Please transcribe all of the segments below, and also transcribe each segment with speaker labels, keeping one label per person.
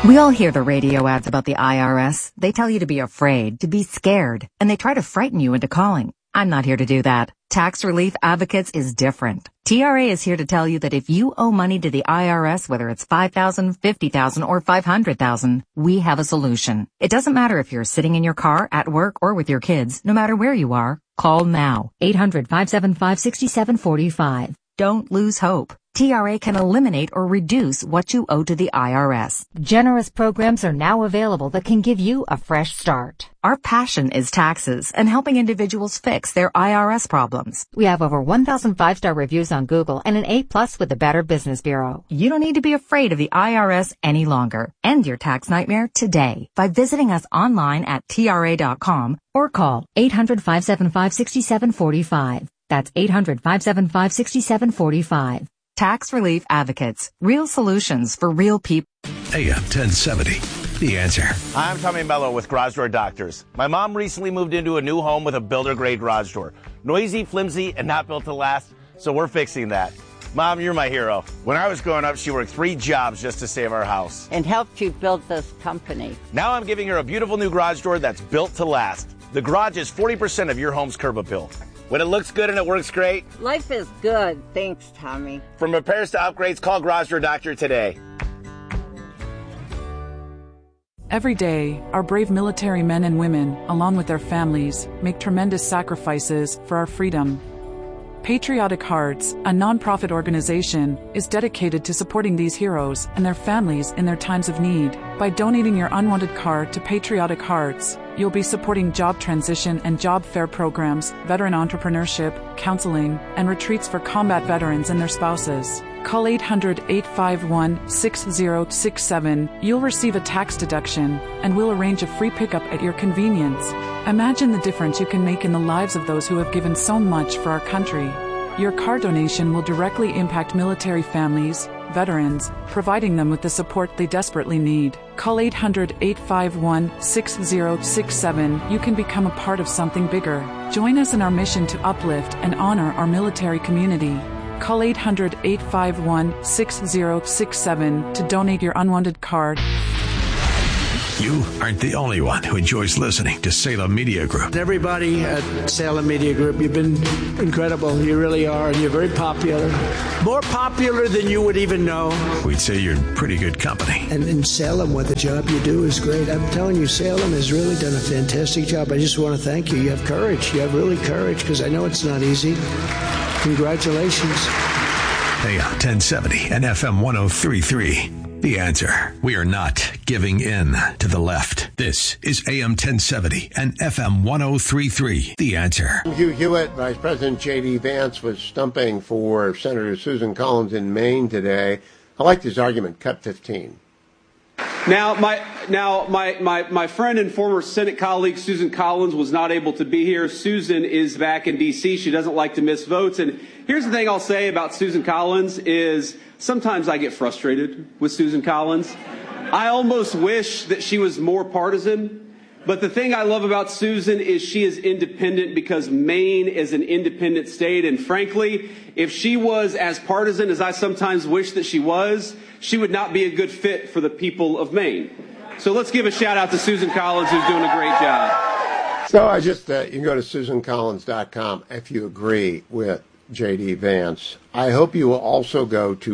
Speaker 1: We all hear the radio ads about the IRS. They tell you to be afraid, to be scared, and they try to frighten you into calling. I'm not here to do that. Tax Relief Advocates is different. TRA is here to tell you that if you owe money to the IRS, whether it's $5,000, $50,000, or $500,000, we have a solution. It doesn't matter if you're sitting in your car, at work, or with your kids. No matter where you are, call now. 800-575-6745. Don't lose hope. TRA can eliminate or reduce what you owe to the IRS. Generous programs are now available that can give you a fresh start. Our passion is taxes and helping individuals fix their IRS problems. We have over 1,000 5-star reviews on Google and an A+ with the Better Business Bureau. You don't need to be afraid of the IRS any longer. End your tax nightmare today by visiting us online at TRA.com or call 800-575-6745. That's 800-575-6745. Tax Relief Advocates. Real solutions for real people.
Speaker 2: AM 1070. The Answer.
Speaker 3: I'm Tommy Mello with Garage Door Doctors. My mom recently moved into a new home with a builder-grade garage door. Noisy, flimsy, and not built to last, so we're fixing that. Mom, you're my hero. When I was growing up, she worked 3 jobs just to save our house.
Speaker 4: And helped you build this company.
Speaker 3: Now I'm giving her a beautiful new garage door that's built to last. The garage is 40% of your home's curb appeal. When it looks good and it works great.
Speaker 4: Life is good. Thanks, Tommy.
Speaker 3: From repairs to upgrades, call Garage Door Doctor today.
Speaker 5: Every day, our brave military men and women, along with their families, make tremendous sacrifices for our freedom. Patriotic Hearts, a nonprofit organization, is dedicated to supporting these heroes and their families in their times of need. By donating your unwanted card to Patriotic Hearts, you'll be supporting job transition and job fair programs, veteran entrepreneurship, counseling, and retreats for combat veterans and their spouses. Call 800-851-6067. You'll receive a tax deduction, and we'll arrange a free pickup at your convenience. Imagine the difference you can make in the lives of those who have given so much for our country. Your car donation will directly impact military families, veterans, providing them with the support they desperately need. Call 800-851-6067. You can become a part of something bigger. Join us in our mission to uplift and honor our military community. Call 800-851-6067 to donate your unwanted card.
Speaker 2: You aren't the only one who enjoys listening to Salem Media Group.
Speaker 6: Everybody at Salem Media Group, you've been incredible. You really are, and you're very popular. More popular than you would even know.
Speaker 2: We'd say you're in pretty good company.
Speaker 6: And in Salem, what the job you do is great. I'm telling you, Salem has really done a fantastic job. I just want to thank you. You have courage. You have really courage, because I know it's not easy. Congratulations.
Speaker 2: AM 1070 and FM 103.3. The Answer. We are not giving in to the left. This is AM 1070 and FM 103.3. The Answer.
Speaker 7: Hugh Hewitt, Vice President J.D. Vance, was stumping for Senator Susan Collins in Maine today. I liked his argument, cut 15.
Speaker 8: Now, my friend and former Senate colleague Susan Collins was not able to be here. Susan is back in D.C. She doesn't like to miss votes. And here's the thing I'll say about Susan Collins is sometimes I get frustrated with Susan Collins. I almost wish that she was more partisan. But the thing I love about Susan is she is independent because Maine is an independent state. And frankly, if she was as partisan as I sometimes wish that she was, she would not be a good fit for the people of Maine. So let's give a shout out to Susan Collins, who's doing a great job.
Speaker 7: So I just, you can go to SusanCollins.com if you agree with J.D. Vance. I hope you will also go to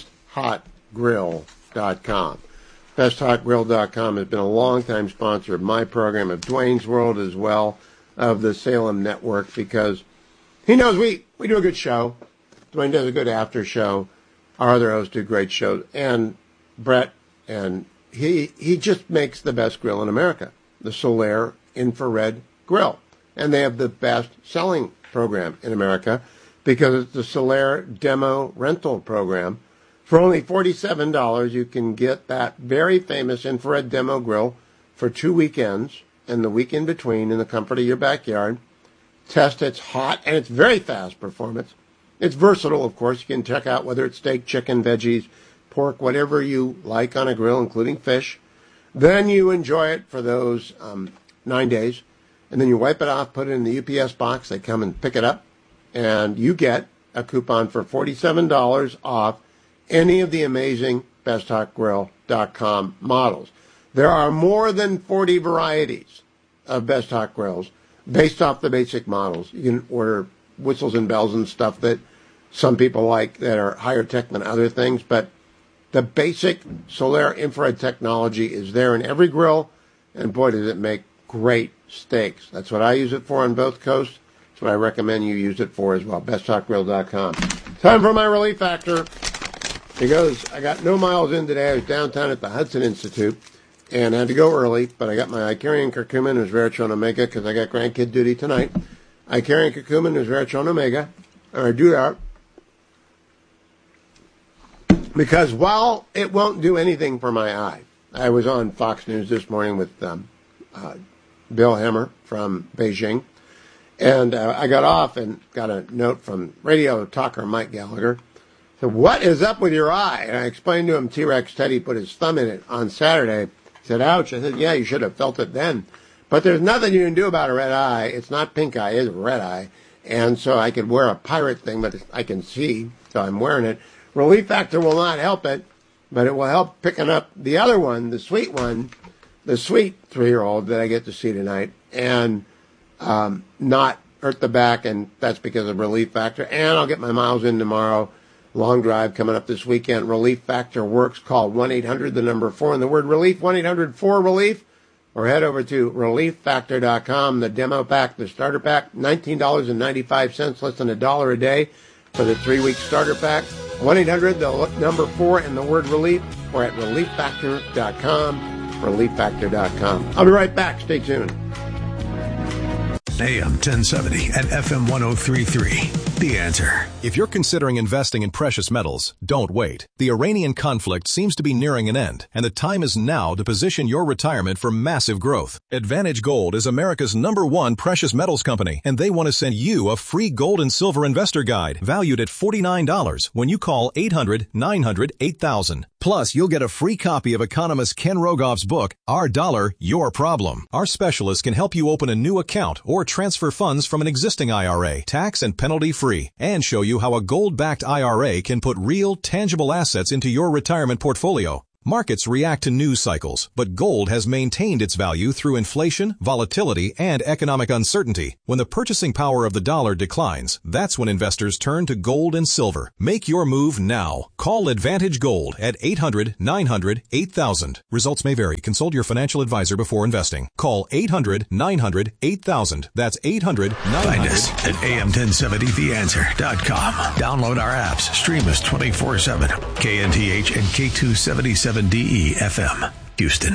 Speaker 7: BestHotGrill.com. BestHotGrill.com has been a long-time sponsor of my program, of Dwayne's World as well, of the Salem Network, because he knows we do a good show. Dwayne does a good after show. Our other hosts do great shows. And Brett, and he just makes the best grill in America, the Solaire Infrared Grill. And they have the best selling program in America because it's the Solaire Demo Rental Program. For only $47, you can get that very famous infrared demo grill for 2 weekends and the week in between in the comfort of your backyard. Test its hot and it's very fast performance. It's versatile, of course. You can check out whether it's steak, chicken, veggies, pork, whatever you like on a grill, including fish. Then you enjoy it for those 9 days. And then you wipe it off, put it in the UPS box. They come and pick it up. And you get a coupon for $47 off any of the amazing besthotgrill.com models. There are more than 40 varieties of Best Hot Grills based off the basic models. You can order whistles and bells and stuff that some people like that are higher tech than other things, but the basic Solaire infrared technology is there in every grill, and boy, does it make great steaks. That's what I use it for on both coasts. That's what I recommend you use it for as well. BestHotGrill.com. Time for my relief factor. Because I got no miles in today. I was downtown at the Hudson Institute and I had to go early, but I got my Icarian curcumin and resveratrol omega because I got grandkid duty tonight. Icarian curcumin and resveratrol omega. And I do that because while it won't do anything for my eye, I was on Fox News this morning with Bill Hemmer from Beijing, and I got off and got a note from radio talker Mike Gallagher. So what is up with your eye? And I explained to him T-Rex Teddy put his thumb in it on Saturday. He said, ouch. I said, yeah, you should have felt it then. But there's nothing you can do about a red eye. It's not pink eye, it's red eye. And so I could wear a pirate thing, but I can see, so I'm wearing it. Relief Factor will not help it, but it will help picking up the other one, the sweet 3-year-old that I get to see tonight, and not hurt the back, and that's because of Relief Factor. And I'll get my miles in tomorrow. Long drive coming up this weekend. Relief Factor works. Call 1-800, the number 4, and the word relief, 1-800-4-RELIEF, or head over to relieffactor.com. The demo pack, the starter pack, $19.95, less than $1 a day for the 3-week starter pack. 1-800, the number 4, and the word relief, or at relieffactor.com, relieffactor.com. I'll be right back. Stay tuned.
Speaker 2: AM 1070 and FM 1033. The Answer.
Speaker 9: If you're considering investing in precious metals, don't wait. The Iranian conflict seems to be nearing an end, and the time is now to position your retirement for massive growth. Advantage Gold is America's #1 precious metals company, and they want to send you a free gold and silver investor guide valued at $49 when you call 800-900-8000. Plus, you'll get a free copy of economist Ken Rogoff's book, Our Dollar, Your Problem. Our specialists can help you open a new account or transfer funds from an existing IRA, tax and penalty-free, and show you how a gold-backed IRA can put real, tangible assets into your retirement portfolio. Markets react to news cycles, but gold has maintained its value through inflation, volatility, and economic uncertainty. When the purchasing power of the dollar declines, that's when investors turn to gold and silver. Make your move now. Call Advantage Gold at 800-900-8000. Results may vary. Consult your financial advisor before investing. Call 800-900-8000. That's 800-900-8000.
Speaker 2: Find us at am1070theanswer.com. Download our apps. Stream us 24/7. KNTH and K277 DE FM, Houston.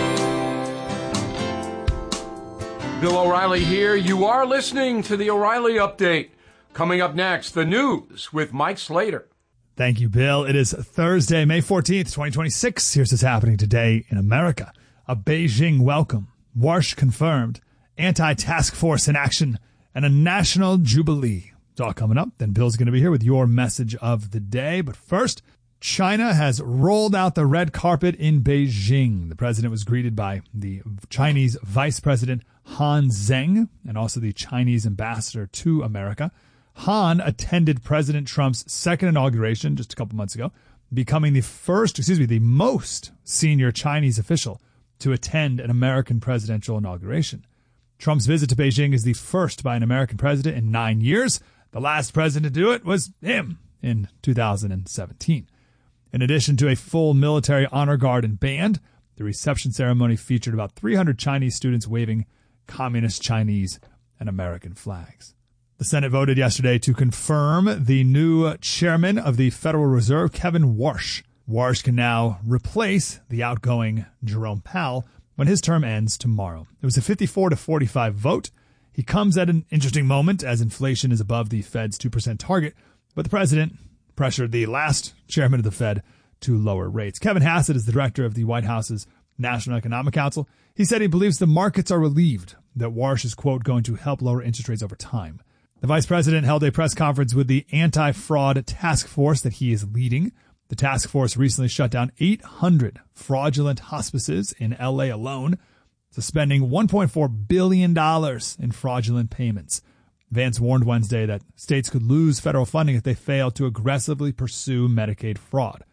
Speaker 10: Bill O'Reilly here. You are listening to the O'Reilly Update. Coming up next, the news with Mike Slater.
Speaker 11: Thank you, Bill. It is Thursday, May 14th, 2026. Here's what's happening today in America. A Beijing welcome, Warsh confirmed, anti-task force in action, and a national jubilee. It's all coming up. Then Bill's going to be here with your message of the day. But first, China has rolled out the red carpet in Beijing. The president was greeted by the Chinese Vice President Han Zheng and also the Chinese ambassador to America. Han attended President Trump's second inauguration just a couple months ago, becoming the most senior Chinese official to attend an American presidential inauguration. Trump's visit to Beijing is the first by an American president in 9 years. The last president to do it was him in 2017. In addition to a full military honor guard and band, the reception ceremony featured about 300 Chinese students waving communist Chinese and American flags. The Senate voted yesterday to confirm the new chairman of the Federal Reserve, Kevin Warsh. Warsh can now replace the outgoing Jerome Powell when his term ends tomorrow. It was a 54-45 vote. He comes at an interesting moment as inflation is above the Fed's 2% target, but the president pressured the last chairman of the Fed to lower rates. Kevin Hassett is the director of the White House's National Economic Council. He said he believes the markets are relieved that Warsh is, quote, going to help lower interest rates over time. The vice president held a press conference with the anti-fraud task force that he is leading. The task force recently shut down 800 fraudulent hospices in L.A. alone, suspending $1.4 billion in fraudulent payments. Vance warned Wednesday that states could lose federal funding if they fail to aggressively pursue Medicaid fraud.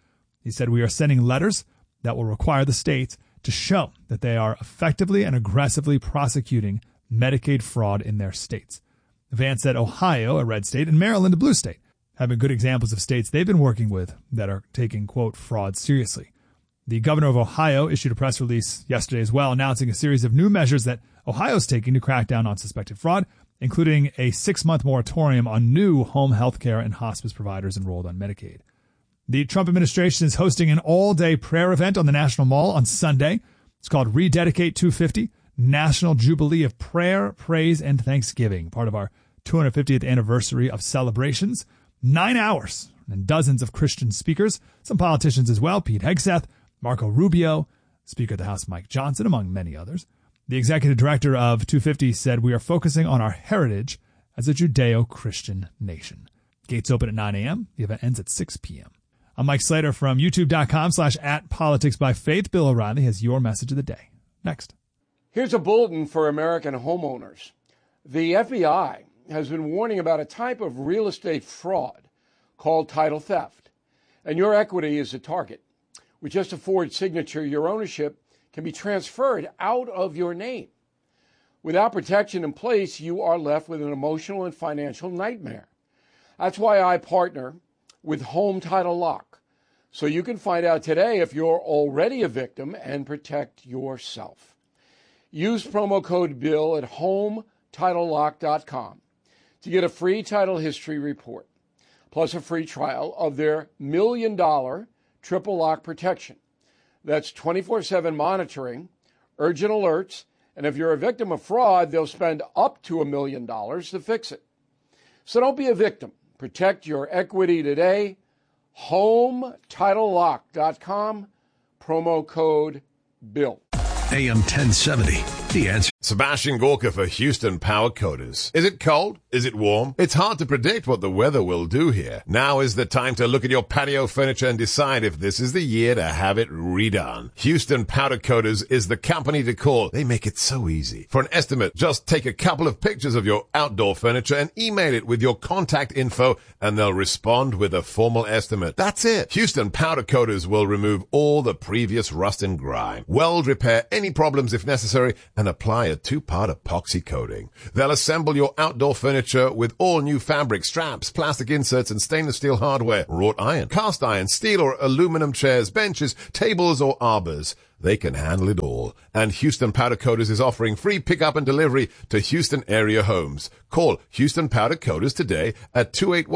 Speaker 11: He said, "We are sending letters that will require the states to show that they are effectively and aggressively prosecuting Medicaid fraud in their states." Vance said Ohio, a red state, and Maryland, a blue state, have been good examples of states they've been working with that are taking, quote, fraud seriously. The governor of Ohio issued a press release yesterday as well, announcing a series of new measures that Ohio's taking to crack down on suspected fraud, including a 6-month moratorium on new home health care and hospice providers enrolled on Medicaid. The Trump administration is hosting an all-day prayer event on the National Mall on Sunday. It's called Rededicate 250, National Jubilee of Prayer, Praise, and Thanksgiving, part of our 250th anniversary of celebrations. 9 hours and dozens of Christian speakers, some politicians as well, Pete Hegseth, Marco Rubio, Speaker of the House Mike Johnson, among many others. The executive director of 250 said, "We are focusing on our heritage as a Judeo-Christian nation." Gates open at 9 a.m. The event ends at 6 p.m. I'm Mike Slater from youtube.com/@politicsbyfaith. Bill O'Reilly has your message of the day. Next.
Speaker 10: Here's a bulletin for American homeowners. The FBI has been warning about a type of real estate fraud called title theft, and your equity is a target. With just a forged signature, your ownership can be transferred out of your name. Without protection in place, you are left with an emotional and financial nightmare. That's why I partner with Home Title Lock, so you can find out today if you're already a victim and protect yourself. Use promo code BILL at HomeTitleLock.com to get a free title history report, plus a free trial of their $1 million triple lock protection. That's 24/7 monitoring, urgent alerts, and if you're a victim of fraud, they'll spend up to $1 million to fix it. So don't be a victim. Protect your equity today. HomeTitleLock.com, promo code BILL.
Speaker 2: AM 1070, The Answer.
Speaker 12: Sebastian Gorka for Houston Power Coaters. Is it cold? Is it warm? It's hard to predict what the weather will do here. Now is the time to look at your patio furniture and decide if this is the year to have it redone. Houston Powder Coaters is the company to call. They make it so easy. For an estimate, just take a couple of pictures of your outdoor furniture and email it with your contact info, and they'll respond with a formal estimate. That's it. Houston Powder Coaters will remove all the previous rust and grime, weld repair any problems if necessary, and apply a 2-part epoxy coating. They'll assemble your outdoor furniture with all new fabric, straps, plastic inserts, and stainless steel hardware, wrought iron, cast iron, steel or aluminum chairs, benches, tables, or arbors. They can handle it all. And Houston Powder Coaters is offering free pickup and delivery to Houston area homes. Call Houston Powder Coaters today at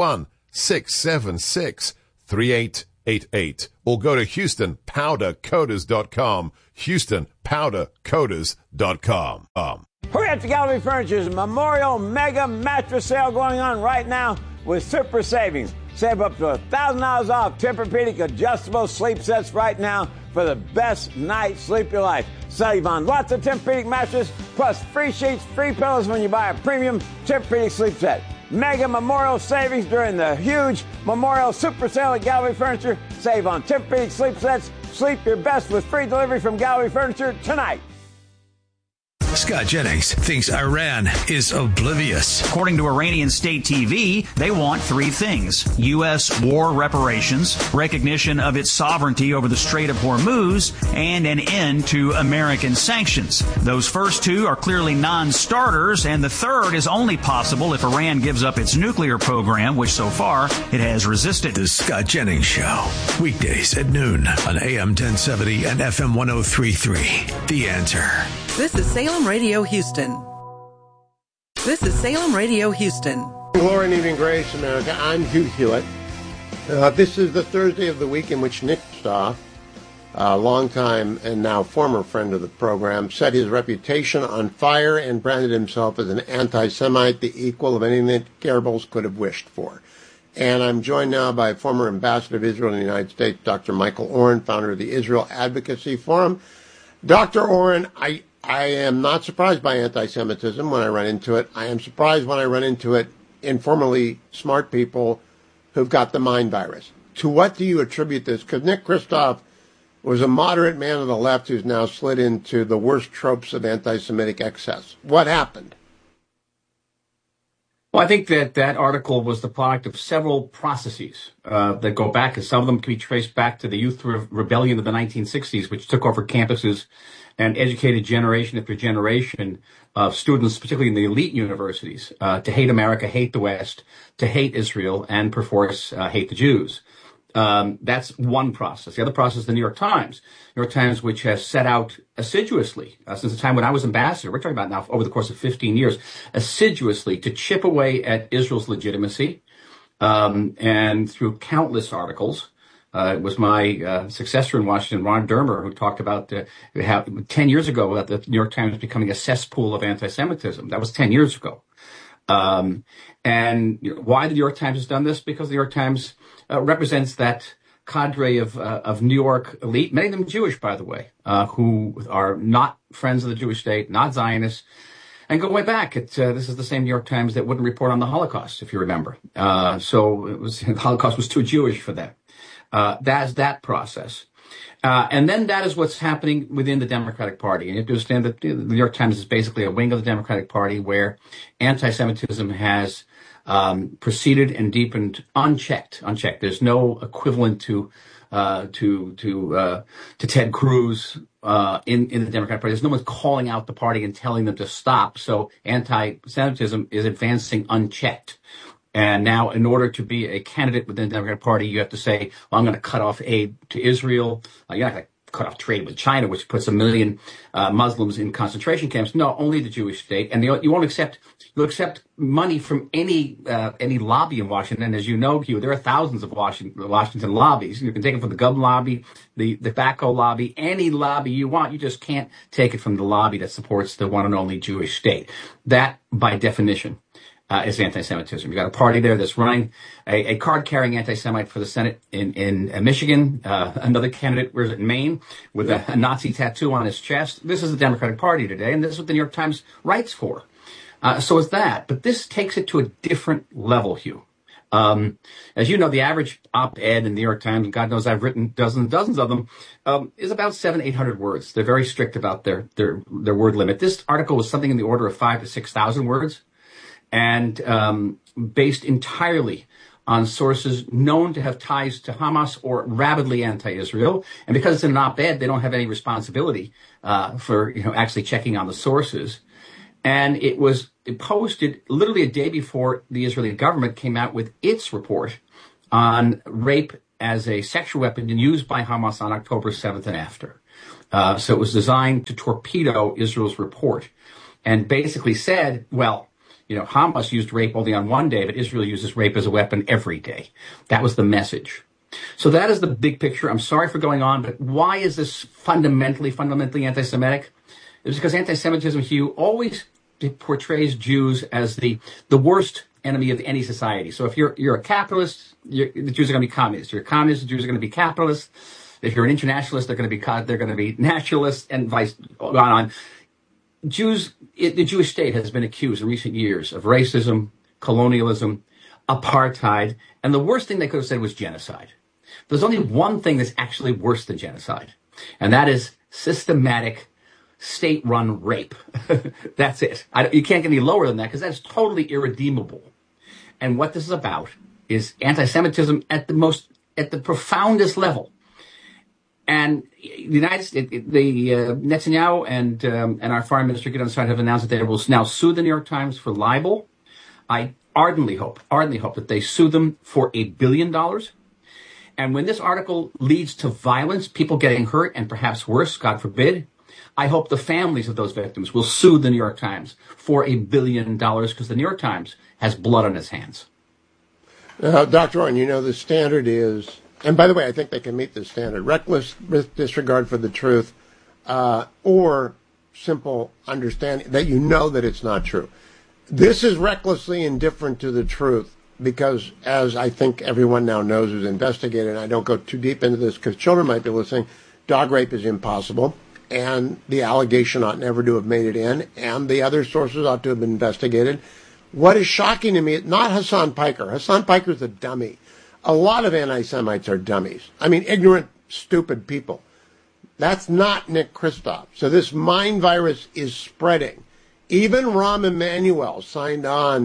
Speaker 12: 281-676-3888 or go to HoustonPowderCoaters.com. HoustonPowderCoaters.com.
Speaker 13: Hurry up to Gallery Furniture's Memorial Mega Mattress Sale going on right now with super savings. Save up to $1,000 off Tempur-Pedic adjustable sleep sets right now for the best night's sleep of your life. Save on lots of Tempur-Pedic mattresses, plus free sheets, free pillows when you buy a premium Tempur-Pedic sleep set. Mega Memorial savings during the huge Memorial Super Sale at Gallery Furniture. Save on Tempur-Pedic sleep sets. Sleep your best with free delivery from Gallery Furniture tonight.
Speaker 2: Scott Jennings thinks Iran is oblivious.
Speaker 14: According to Iranian state TV, they want 3 things: U.S. war reparations, recognition of its sovereignty over the Strait of Hormuz, and an end to American sanctions. Those first 2 are clearly non-starters, and the third is only possible if Iran gives up its nuclear program, which so far it has resisted.
Speaker 2: The Scott Jennings Show, weekdays at noon on AM 1070 and FM 103.3. The Answer.
Speaker 15: This is Salem Radio Houston. This is Salem Radio Houston.
Speaker 7: Glory and evening grace, America. I'm Hugh Hewitt. This is the Thursday of the week in which Nick Staff, a longtime and now former friend of the program, set his reputation on fire and branded himself as an anti-Semite, the equal of anything that Goebbels could have wished for. And I'm joined now by former ambassador of Israel in the United States, Dr. Michael Oren, founder of the Israel Advocacy Forum. Dr. Oren, I am not surprised by anti-Semitism when I run into it. I am surprised when I run into it in formerly smart people who've got the mind virus. To what do you attribute this? Because Nick Kristof was a moderate man of the left who's now slid into the worst tropes of anti-Semitic excess. What happened?
Speaker 16: Well, I think that article was the product of several processes that go back, and some of them can be traced back to the youth rebellion of the 1960s, which took over campuses and educated generation after generation of students, particularly in the elite universities, to hate America, hate the West, to hate Israel, and perforce hate the Jews. That's one process. The other process is the New York Times. New York Times, which has set out assiduously, since the time when I was ambassador, we're talking about now over the course of 15 years, assiduously to chip away at Israel's legitimacy, and through countless articles. It was my successor in Washington, Ron Dermer, who talked about 10 years ago about the New York Times becoming a cesspool of anti-Semitism. That was 10 years ago. And why the New York Times has done this? Because the New York Times represents that cadre of New York elite, many of them Jewish, by the way, who are not friends of the Jewish state, not Zionists, and go way back. This is the same New York Times that wouldn't report on the Holocaust, if you remember. So the Holocaust was too Jewish for them. That's that process. And then that is what's happening within the Democratic Party. And you have to understand that the New York Times is basically a wing of the Democratic Party where anti-Semitism has proceeded and deepened unchecked. There's no equivalent to Ted Cruz in the Democratic Party. There's no one calling out the party and telling them to stop. So anti-Semitism is advancing unchecked. And now, in order to be a candidate within the Democratic Party, you have to say, well, I'm going to cut off aid to Israel. You're not going to cut off trade with China, which puts 1 million Muslims in concentration camps. No, only the Jewish state. And you won't accept, you'll accept money from any lobby in Washington. And as you know, Hugh, there are thousands of Washington lobbies. You can take it from the gum lobby, the tobacco lobby, any lobby you want. You just can't take it from the lobby that supports the one and only Jewish state. That, by definition, is anti-Semitism. You got a party there that's running a card-carrying anti-Semite for the Senate in Michigan. Another candidate, where's it, in Maine, with a Nazi tattoo on his chest. This is the Democratic Party today, and this is what the New York Times writes for. So it's that. But this takes it to a different level, Hugh. As you know, the average op-ed in the New York Times, and God knows I've written dozens and dozens of them, is about 700-800 words. They're very strict about their word limit. This article was something in the order of 5,000 to 6,000 words. And based entirely on sources known to have ties to Hamas or rabidly anti-Israel. And because it's an op-ed, they don't have any responsibility for actually checking on the sources. And it was posted literally a day before the Israeli government came out with its report on rape as a sexual weapon used by Hamas on October 7th and after. So it was designed to torpedo Israel's report and basically said, well, Hamas used rape only on one day, but Israel uses rape as a weapon every day. That was the message. So that is the big picture. I'm sorry for going on, but why is this fundamentally anti-Semitic? It's because anti-Semitism, Hugh, always portrays Jews as the worst enemy of any society. So if you're a capitalist, the Jews are going to be communists. If you're a communist, the Jews are going to be capitalists. If you're an internationalist, they're going to be nationalists, and vice on. Jews, the Jewish state has been accused in recent years of racism, colonialism, apartheid, and the worst thing they could have said was genocide. There's only one thing that's actually worse than genocide, and that is systematic state-run rape. That's it. You can't get any lower than that because that's totally irredeemable. And what this is about is anti-Semitism at the profoundest level. And the Netanyahu and our foreign minister Gideon Sa'ar have announced that they will now sue the New York Times for libel. I ardently hope that they sue them for $1 billion. And when this article leads to violence, people getting hurt, and perhaps worse, God forbid, I hope the families of those victims will sue the New York Times for $1 billion because the New York Times has blood on its hands.
Speaker 7: Dr. Oren, the standard is, and by the way, I think they can meet this standard, reckless disregard for the truth or simple understanding that that it's not true. This is recklessly indifferent to the truth because, as I think everyone now knows who's investigated, and I don't go too deep into this because children might be listening, dog rape is impossible, and the allegation ought never to have made it in, and the other sources ought to have been investigated. What is shocking to me is not Hassan Piker. Hassan Piker's a dummy. A lot of anti-Semites are dummies. I mean, ignorant, stupid people. That's not Nick Kristof. So this mind virus is spreading. Even Rahm Emanuel signed on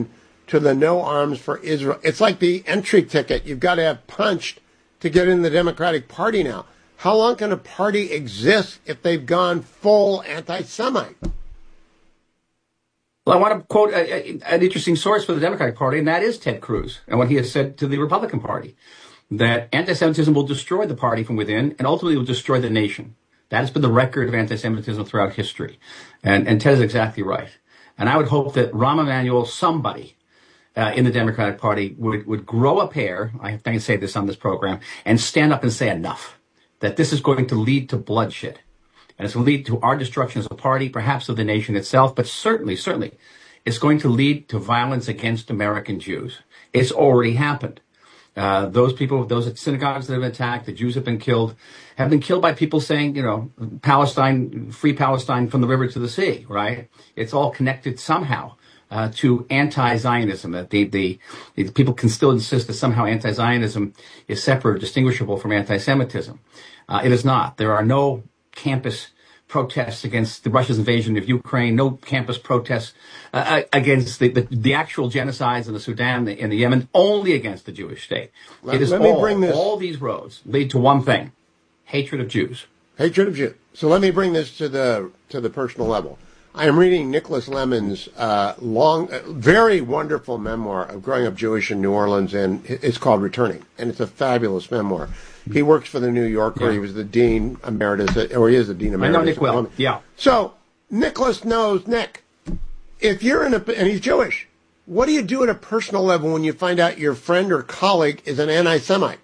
Speaker 7: to the No Arms for Israel. It's like the entry ticket. You've got to have punched to get in the Democratic Party now. How long can a party exist if they've gone full anti-Semite?
Speaker 16: Well, I want to quote an interesting source for the Democratic Party, and that is Ted Cruz, and what he has said to the Republican Party, that anti-Semitism will destroy the party from within and ultimately will destroy the nation. That has been the record of anti-Semitism throughout history. And Ted is exactly right. And I would hope that Rahm Emanuel, somebody in the Democratic Party, would grow a pair, I think I say this on this program, and stand up and say enough, that this is going to lead to bloodshed. And it's going to lead to our destruction as a party, perhaps of the nation itself, but certainly, it's going to lead to violence against American Jews. It's already happened. Those synagogues that have been attacked, the Jews have been killed by people saying, Palestine, free Palestine from the river to the sea, right? It's all connected somehow to anti-Zionism. That the people can still insist that somehow anti-Zionism is separate or distinguishable from anti-Semitism. It is not. There are no campus protests against the Russia's invasion of Ukraine, no campus protests against the actual genocides in the Sudan and the Yemen, only against the Jewish state. All these roads lead to one thing: hatred of Jews.
Speaker 7: Hatred of Jews. So let me bring this to the personal level. I am reading Nicholas Lemon's very wonderful memoir of growing up Jewish in New Orleans, and it's called Returning, and it's a fabulous memoir. He works for the New Yorker. Yeah. He was the dean emeritus, or he is the dean emeritus.
Speaker 16: I know Nick well. Yeah.
Speaker 7: So Nicholas knows Nick. If you're and he's Jewish, what do you do at a personal level when you find out your friend or colleague is an anti-Semite?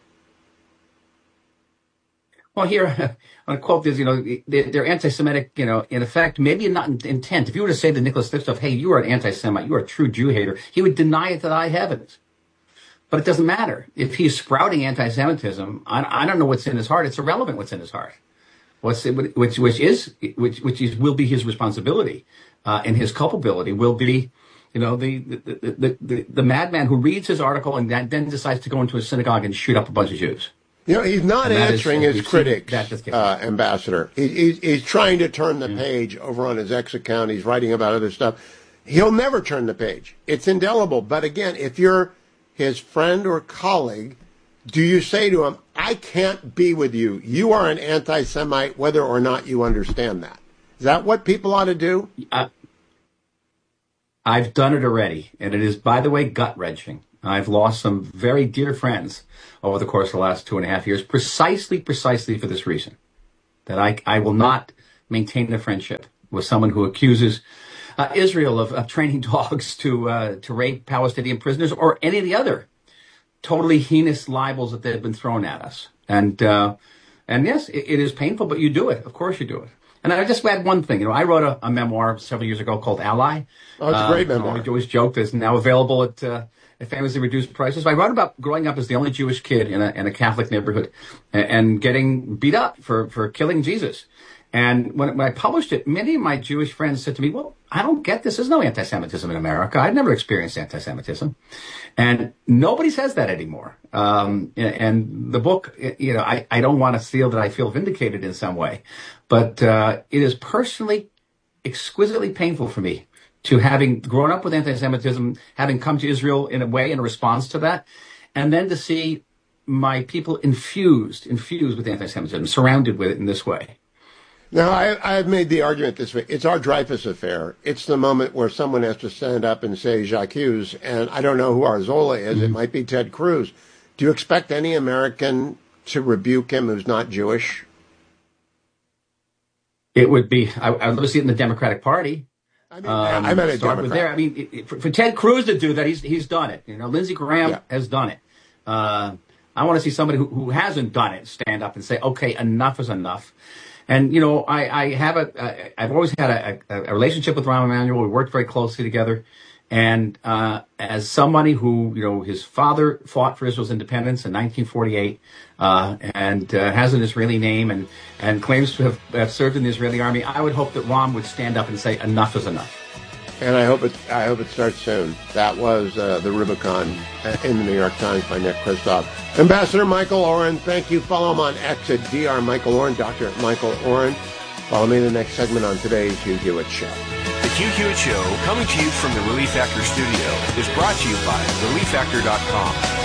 Speaker 16: Well, here, I'm going to quote this, they're anti-Semitic, in effect, maybe not in intent. If you were to say to Nicholas Lipstoff, hey, you are an anti-Semite, you are a true Jew hater, he would deny it to the high heavens. But it doesn't matter. If he's sprouting anti-Semitism, I don't know what's in his heart. It's irrelevant what's in his heart. Which will be his responsibility, and his culpability will be, the madman who reads his article and then decides to go into a synagogue and shoot up a bunch of Jews.
Speaker 7: He's not answering his critics, Ambassador. He's trying to turn the page over on his X account. He's writing about other stuff. He'll never turn the page. It's indelible. But again, if you're his friend or colleague, do you say to him, I can't be with you. You are an anti-Semite, whether or not you understand that? Is that what people ought to do?
Speaker 16: I've done it already. And it is, by the way, gut-wrenching. I've lost some very dear friends over the course of the last 2.5 years, precisely for this reason, that I will not maintain a friendship with someone who accuses Israel of training dogs to rape Palestinian prisoners or any of the other totally heinous libels that have been thrown at us. And yes, it is painful, but you do it. Of course you do it. And I just add one thing. I wrote a memoir several years ago called Ally.
Speaker 7: Oh, it's a great memoir.
Speaker 16: I always joke that it's now available at famously reduced prices. I wrote about growing up as the only Jewish kid in a Catholic neighborhood and getting beat up for killing Jesus. And when I published it, many of my Jewish friends said to me, well, I don't get this. There's no anti-Semitism in America. I've never experienced anti-Semitism. And nobody says that anymore. And the book, I don't want to feel that I feel vindicated in some way. But it is personally exquisitely painful for me to having grown up with anti-Semitism, having come to Israel in a response to that, and then to see my people infused with anti-Semitism, surrounded with it in this way.
Speaker 7: Now, I've made the argument this way. It's our Dreyfus affair. It's the moment where someone has to stand up and say J'accuse, and I don't know who Arzola is. Mm-hmm. It might be Ted Cruz. Do you expect any American to rebuke him who's not Jewish?
Speaker 16: It would be, I would see it in the Democratic Party.
Speaker 7: I meant a Democrat.
Speaker 16: For Ted Cruz to do that, he's done it. Lindsey Graham has done it. I want to see somebody who hasn't done it stand up and say, okay, enough is enough. And, I've always had a relationship with Rahm Emanuel. We worked very closely together. And as somebody who, his father fought for Israel's independence in 1948 and has an Israeli name and claims to have served in the Israeli army, I would hope that Rahm would stand up and say enough is enough.
Speaker 7: And I hope it starts soon. That was the Rubicon in the New York Times by Nick Kristof. Ambassador Michael Oren, thank you. Follow him on X at Dr. Michael Oren, Dr. Michael Oren. Follow me in the next segment on today's Hugh Hewitt Show.
Speaker 17: Hugh Hewitt Show, coming to you from the Relief Factor studio, is brought to you by ReliefFactor.com.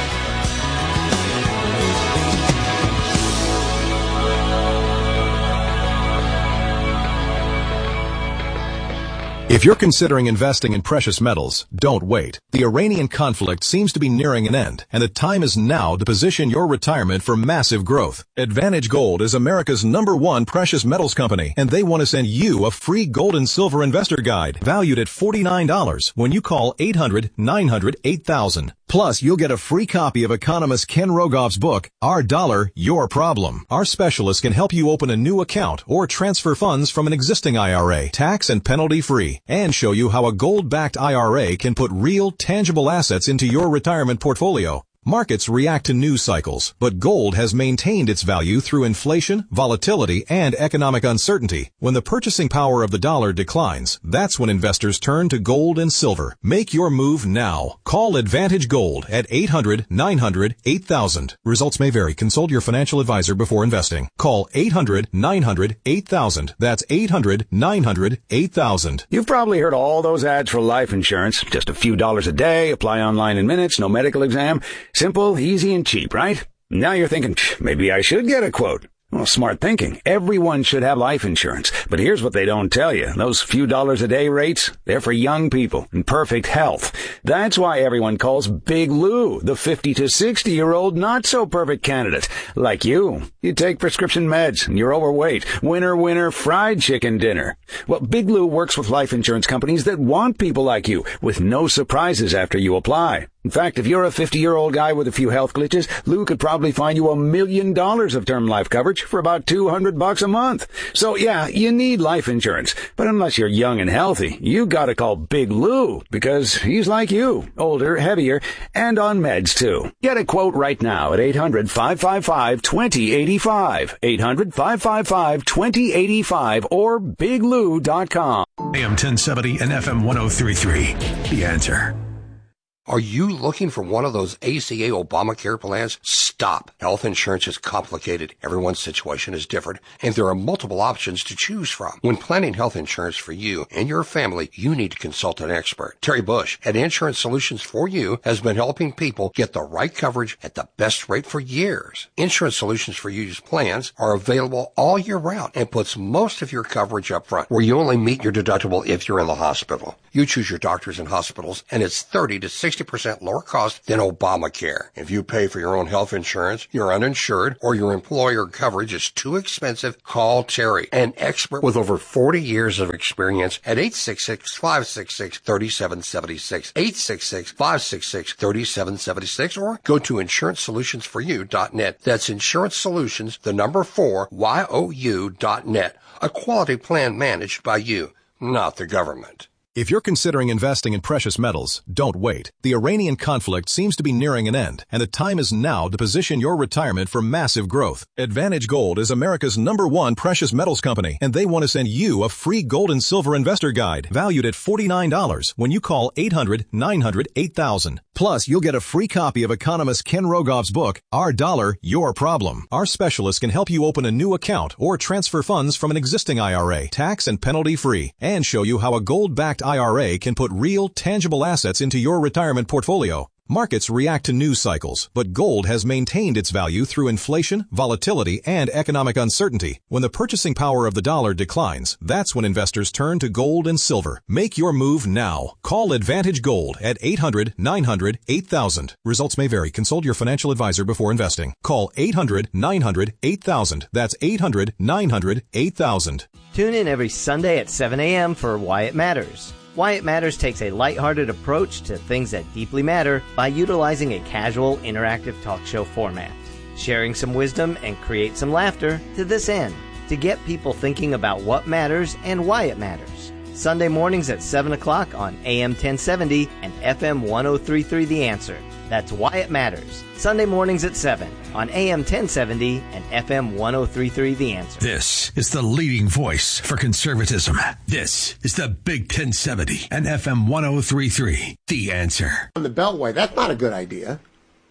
Speaker 9: If you're considering investing in precious metals, don't wait. The Iranian conflict seems to be nearing an end, and the time is now to position your retirement for massive growth. Advantage Gold is America's #1 precious metals company, and they want to send you a free gold and silver investor guide valued at $49 when you call 800-900-8000. Plus, you'll get a free copy of economist Ken Rogoff's book, Our Dollar, Your Problem. Our specialists can help you open a new account or transfer funds from an existing IRA, tax and penalty free, and show you how a gold-backed IRA can put real, tangible assets into your retirement portfolio. Markets react to news cycles, but gold has maintained its value through inflation, volatility, and economic uncertainty. When the purchasing power of the dollar declines, that's when investors turn to gold and silver. Make your move now. Call Advantage Gold at 800-900-8000. Results may vary. Consult your financial advisor before investing. Call 800-900-8000. That's 800-900-8000.
Speaker 18: You've probably heard all those ads for life insurance. Just a few dollars a day, apply online in minutes, no medical exam. Simple, easy, and cheap, right? Now you're thinking, maybe I should get a quote. Well, smart thinking. Everyone should have life insurance. But here's what they don't tell you. Those few dollars a day rates, they're for young people in perfect health. That's why everyone calls Big Lou the 50 to 60-year-old not-so-perfect candidate. Like you. You take prescription meds and you're overweight. Winner, fried chicken dinner. Well, Big Lou works with life insurance companies that want people like you with no surprises after you apply. In fact, if you're a 50-year-old guy with a few health glitches, Lou could probably find you $1 million of term life coverage for about $200 a month. So yeah, you need life insurance. But unless you're young and healthy, you gotta call Big Lou, because he's like you, older, heavier, and on meds too. Get a quote right now at 800-555-2085. 800-555-2085 or biglou.com.
Speaker 2: AM 1070 and FM 1033. The Answer.
Speaker 19: Are you looking for one of those ACA Obamacare plans? Stop. Health insurance is complicated. Everyone's situation is different, and there are multiple options to choose from. When planning health insurance for you and your family, you need to consult an expert. Terry Bush at Insurance Solutions for You has been helping people get the right coverage at the best rate for years. Insurance Solutions for You's plans are available all year round and puts most of your coverage up front, where you only meet your deductible if you're in the hospital. You choose your doctors and hospitals, and it's 30 to 60% lower cost than Obamacare. If you pay for your own health insurance, you're uninsured, or your employer coverage is too expensive, call Terry, an expert with over 40 years of experience at 866-566-3776, 866-566-3776, or go to InsuranceSolutionsForYou.net. That's Insurance Solutions, the number 4, YOU.net. A quality plan managed by you, not the government.
Speaker 9: If you're considering investing in precious metals, don't wait. The Iranian conflict seems to be nearing an end, and the time is now to position your retirement for massive growth. Advantage Gold is America's #1 precious metals company, and they want to send you a free gold and silver investor guide valued at $49 when you call 800-900-8000. Plus, you'll get a free copy of economist Ken Rogoff's book, Our Dollar, Your Problem. Our specialists can help you open a new account or transfer funds from an existing IRA, tax and penalty free, and show you how a gold-backed IRA can put real, tangible assets into your retirement portfolio. Markets react to news cycles, but gold has maintained its value through inflation, volatility, and economic uncertainty. When the purchasing power of the dollar declines, that's when investors turn to gold and silver. Make your move now. Call Advantage Gold at 800-900-8000. Results may vary. Consult your financial advisor before investing. Call 800-900-8000. That's 800-900-8000.
Speaker 20: Tune in every Sunday at 7 a.m. for Why It Matters. Why It Matters takes a lighthearted approach to things that deeply matter by utilizing a casual, interactive talk show format, sharing some wisdom and create some laughter to this end, to get people thinking about what matters and why it matters. Sunday mornings at 7 o'clock on AM 1070 and FM 1033 The Answer. That's Why It Matters. Sunday mornings at 7 on AM 1070 and FM 1033 The Answer.
Speaker 2: This is the leading voice for conservatism. This is the Big 1070 and FM 1033 The Answer.
Speaker 7: On the Beltway, that's not a good idea.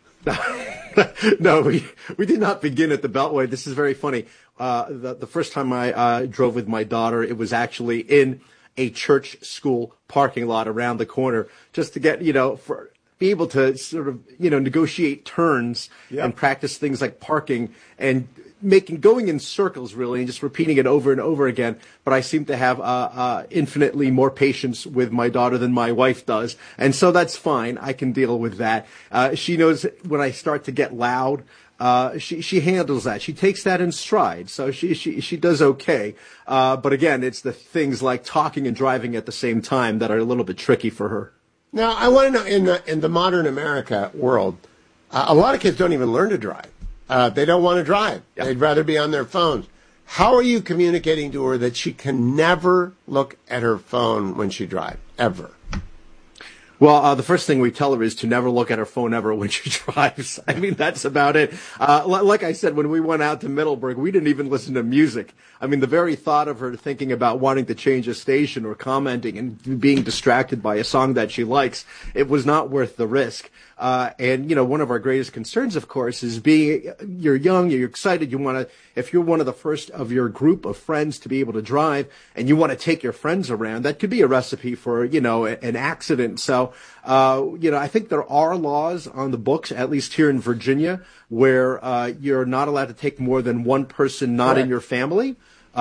Speaker 21: No, we did not begin at the Beltway. This is very funny. The first time I drove with my daughter, it was actually in a church school parking lot around the corner just to get, be able to sort of, negotiate turns and practice things like parking and going in circles really and just repeating it over and over again. But I seem to have infinitely more patience with my daughter than my wife does. And so that's fine. I can deal with that. She knows when I start to get loud. She handles that. She takes that in stride. So she does okay. But again, it's the things like talking and driving at the same time that are a little bit tricky for her.
Speaker 7: Now, I want to know, in the modern America world, a lot of kids don't even learn to drive. They don't want to drive. Yep. They'd rather be on their phones. How are you communicating to her that she can never look at her phone when she drives, ever?
Speaker 21: Well, the first thing we tell her is to never look at her phone ever when she drives. I mean, that's about it. Like I said, when we went out to Middleburg, we didn't even listen to music. I mean, the very thought of her thinking about wanting to change a station or commenting and being distracted by a song that she likes, it was not worth the risk. And one of our greatest concerns, of course, is you're young, you're excited, if you're one of the first of your group of friends to be able to drive and you want to take your friends around, that could be a recipe for, an accident. So, I think there are laws on the books, at least here in Virginia, where, you're not allowed to take more than one person not in your family.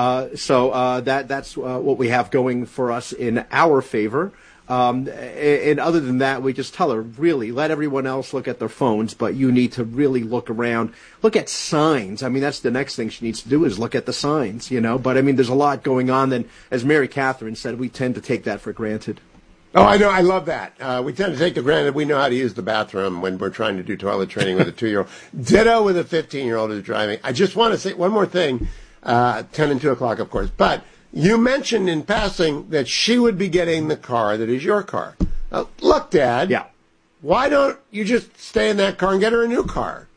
Speaker 21: So that's what we have going for us in our favor. And other than that, we just tell her, really, let everyone else look at their phones, but you need to really look around, look at signs. I mean, that's the next thing she needs to do is look at the signs, But, I mean, there's a lot going on. Then, as Mary Catherine said, we tend to take that for granted.
Speaker 7: Oh, I know. I love that. We tend to take for granted we know how to use the bathroom when we're trying to do toilet training with a 2-year-old. Ditto with a 15-year-old who's driving. I just want to say one more thing, 10 and 2 o'clock, of course, but you mentioned in passing that she would be getting the car that is your car. Look, Dad.
Speaker 21: Yeah.
Speaker 7: Why don't you just stay in that car and get her a new car?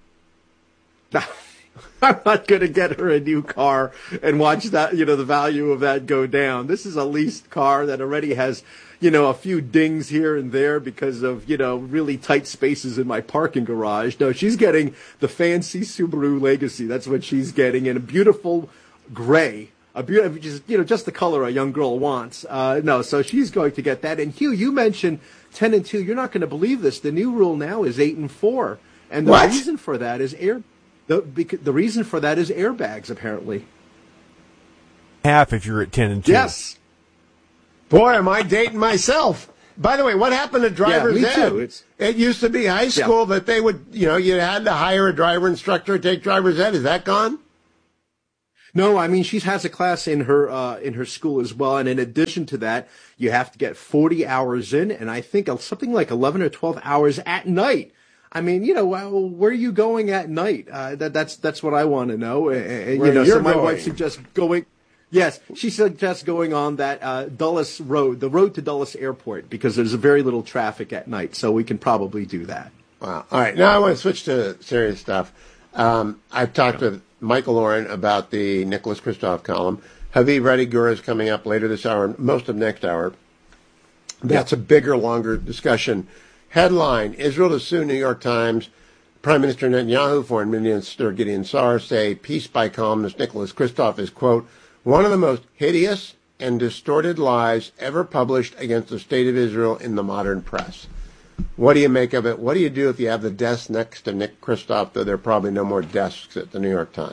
Speaker 21: I'm not going to get her a new car and watch that, the value of that go down. This is a leased car that already has, a few dings here and there because of, really tight spaces in my parking garage. No, she's getting the fancy Subaru Legacy. That's what she's getting in a beautiful gray. Just the color a young girl wants. So she's going to get that. And Hugh, you mentioned 10 and 2. You're not going to believe this. The new rule now is 8 and 4. And the reason for that is the reason for that is airbags, apparently.
Speaker 1: Half if you're at 10 and 2.
Speaker 21: Yes.
Speaker 7: Boy, am I dating myself. By the way, what happened to driver's ed?
Speaker 21: Too.
Speaker 7: It used to be high school that they would, you had to hire a driver instructor to take driver's ed. Is that gone?
Speaker 21: No, I mean, she has a class in her school as well. And in addition to that, you have to get 40 hours in, and I think something like 11 or 12 hours at night. I mean, where are you going at night? That's what I want to know. So my wife suggests going. Yes, she suggests going on that Dulles Road, the road to Dulles Airport, because there's very little traffic at night. So we can probably do that.
Speaker 7: Wow. All right. Now I want to switch to serious stuff. I've talked with Michael Oren about the Nicholas Kristof column. Haviv Retty-Gur is coming up later this hour, most of next hour. That's a bigger, longer discussion. Headline, Israel to sue New York Times. Prime Minister Netanyahu, Foreign Minister Gideon Sa'ar say piece by columnist Nicholas Kristof is, quote, one of the most hideous and distorted lies ever published against the state of Israel in the modern press. What do you make of it? What do you do if you have the desk next to Nick Kristof, though there are probably no more desks at the New York Times?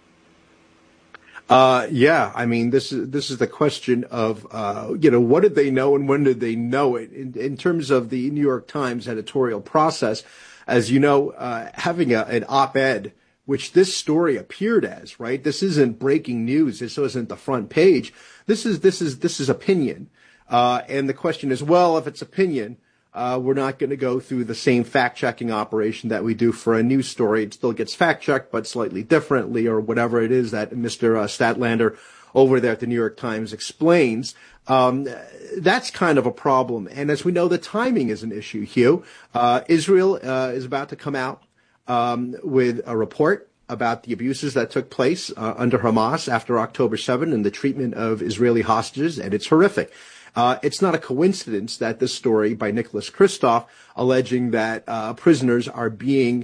Speaker 21: I mean, this is the question of, what did they know and when did they know it? In terms of the New York Times editorial process, as you know, having an op-ed, which this story appeared as, right? This isn't breaking news. This isn't the front page. This is opinion. And the question is, well, if it's opinion, we're not going to go through the same fact-checking operation that we do for a news story. It still gets fact-checked, but slightly differently, or whatever it is that Mr. Statlander over there at the New York Times explains. That's kind of a problem. And as we know, the timing is an issue, Hugh. Israel is about to come out with a report about the abuses that took place under Hamas after October 7 and the treatment of Israeli hostages, and it's horrific. It's not a coincidence that this story by Nicholas Kristof alleging that prisoners are being,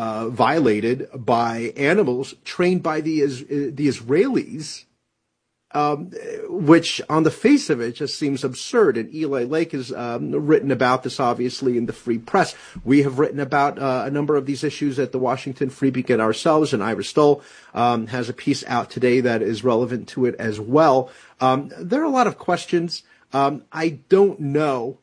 Speaker 21: violated by animals trained by the Israelis which on the face of it just seems absurd. And Eli Lake has written about this, obviously, in the Free Press. We have written about a number of these issues at the Washington Free Beacon ourselves, and Ira Stoll has a piece out today that is relevant to it as well. There are a lot of questions. I don't know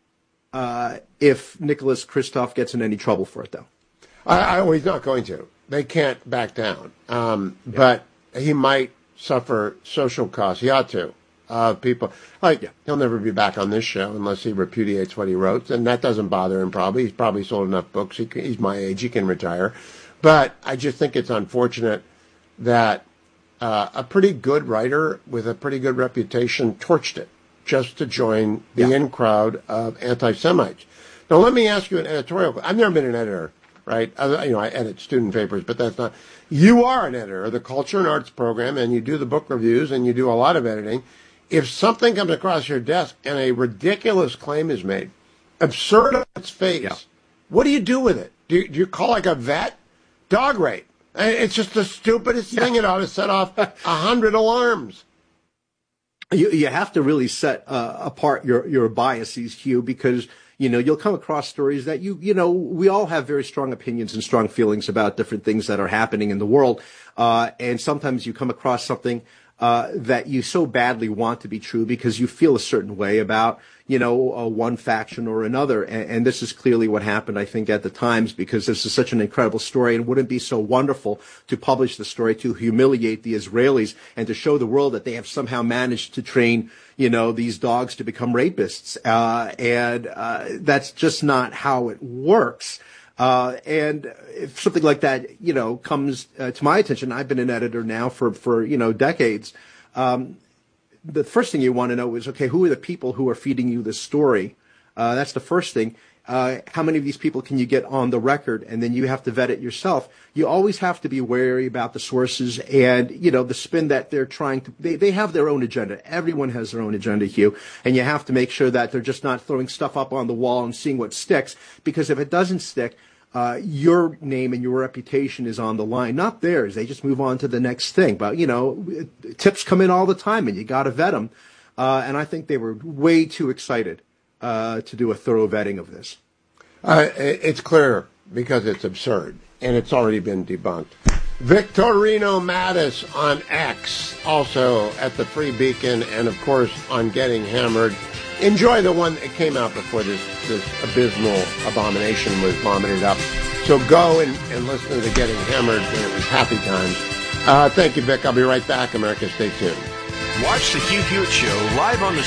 Speaker 21: if Nicholas Kristof gets in any trouble for it, though.
Speaker 7: He's not going to. They can't back down. But he might suffer social costs. He ought to. People he'll never be back on this show unless he repudiates what he wrote, and that doesn't bother him. Probably he's probably sold enough books. He's my age. He can retire. But I just think it's unfortunate that a pretty good writer with a pretty good reputation torched it just to join the in crowd of anti-Semites. Now let me ask you an editorial. I've never been an editor. Right? I edit student papers, but that's not. You are an editor of the Culture and Arts program, and you do the book reviews, and you do a lot of editing. If something comes across your desk and a ridiculous claim is made, absurd on its face, what do you do with it? Do you call like a vet? Dog rape. It's just the stupidest thing. It ought to set off 100 alarms.
Speaker 21: You have to really set apart your biases, Hugh, because you'll come across stories that we all have very strong opinions and strong feelings about different things that are happening in the world. And sometimes you come across something that you so badly want to be true because you feel a certain way about, one faction or another. And this is clearly what happened, I think, at the Times, because this is such an incredible story, and wouldn't it be so wonderful to publish the story to humiliate the Israelis and to show the world that they have somehow managed to train these dogs to become rapists. And that's just not how it works. And if something like that, comes to my attention, I've been an editor now for decades. The first thing you want to know is, okay, who are the people who are feeding you this story? That's the first thing. How many of these people can you get on the record? And then you have to vet it yourself. You always have to be wary about the sources and, the spin that they're trying to, they have their own agenda. Everyone has their own agenda, Hugh. And you have to make sure that they're just not throwing stuff up on the wall and seeing what sticks. Because if it doesn't stick, your name and your reputation is on the line, not theirs. They just move on to the next thing. But, tips come in all the time and you got to vet them. And I think they were way too excited to do a thorough vetting of this.
Speaker 7: It's clear because it's absurd, and it's already been debunked. Victorino Mattis on X, also at the Free Beacon, and of course on Getting Hammered. Enjoy the one that came out before this abysmal abomination was vomited up. So go and listen to the Getting Hammered when it was happy times. Thank you, Vic. I'll be right back. America, stay tuned.
Speaker 17: Watch the Hugh Hewitt Show live on the